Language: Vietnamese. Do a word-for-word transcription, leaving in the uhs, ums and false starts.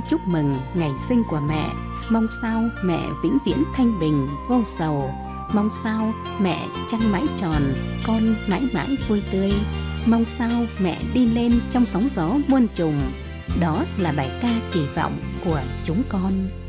con chúc mừng ngày sinh của mẹ. Mong sao mẹ vĩnh viễn thanh bình vô sầu. Mong sao mẹ trăng mãi tròn, con mãi mãi vui tươi. Mong sao mẹ đi lên trong sóng gió muôn trùng. Đó là bài ca kỳ vọng của chúng con.